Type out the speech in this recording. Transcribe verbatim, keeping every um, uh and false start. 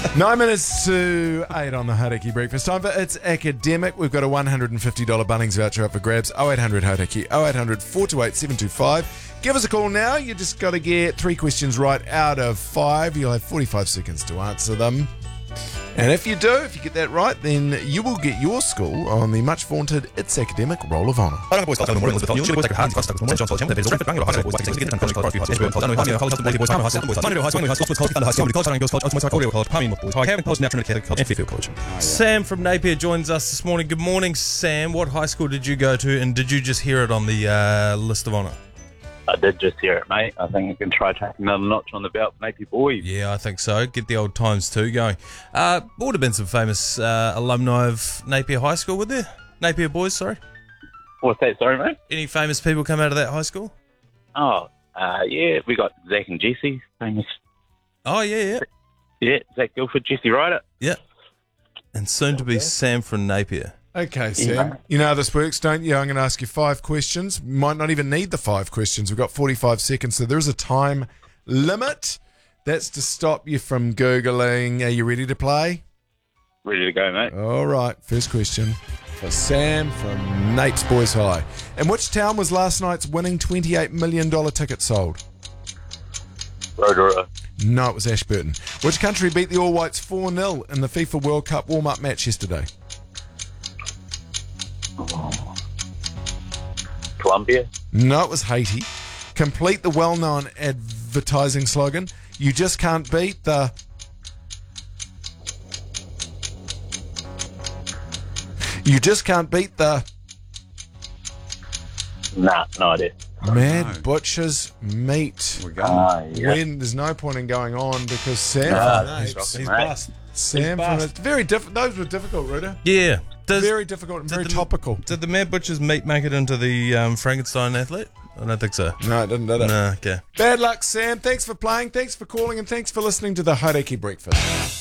Nine minutes to eight on the Hauraki Breakfast. Time for It's Academic. We've got a one hundred fifty dollars Bunnings voucher up for grabs. oh eight hundred Hauraki, oh eight hundred, four two eight, seven two five. Give us a call now. You just got to get three questions right out of five. You'll have forty-five seconds to answer them. And if you do, if you get that right, then you will get your school on the much vaunted It's Academic Roll of Honour. Sam from Napier joins us this morning. Good morning, Sam. What high school did you go to, and did you just hear it on the uh, list of honour? I did just hear it, mate. I think you can try taking another notch on the belt for Napier boys. Yeah, I think so. Get the old times too going. Uh, would have been some famous uh, alumni of Napier High School, would there? Napier boys, sorry. What's that, sorry, mate? Any famous people come out of that high school? Oh, uh, yeah, we got Zach and Jesse, famous. Oh, yeah, yeah. Yeah, Zach Guilford, Jesse Ryder. Yeah. And soon to be Sam from Napier. Okay, Sam. Yeah. You know how this works, don't you? I'm going to ask you five questions. Might not even need the five questions. We've got forty-five seconds, so there is a time limit. That's to stop you from Googling. Are you ready to play? Ready to go, mate. All right, first question for Sam from Nate's Boys High. In which town was last night's winning twenty-eight million dollars ticket sold? Rotorua. No, it was Ashburton. Which country beat the All Whites four nil in the FIFA World Cup warm-up match yesterday? Colombia. No, it was Haiti. Complete the well-known advertising slogan, you just can't beat the... You just can't beat the... Nah, no idea. Mad no. Butcher's Meat. We're going. Ah, yeah. When there's no point in going on because Sam Nah, from he's Nate's, rocking, mate. Sam from bust. Nate's, very different. Those were difficult, Ruda. Yeah. Does, Very difficult and did very the- topical. Did the Mad Butcher's meat make it into the um, Frankenstein athlete? I don't think so. No, it didn't, did it? No, okay. Bad luck, Sam. Thanks for playing. Thanks for calling, and thanks for listening to the Hauraki Breakfast.